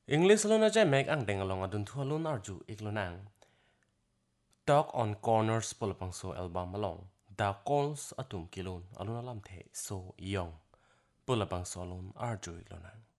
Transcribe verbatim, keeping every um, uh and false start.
English lo na jai mek ang deng along adun thua lun arju iklonang. Talk on corners polapang so album along. Da calls atum kilon alun alam the so yong. Polapang so alun arju iklonang.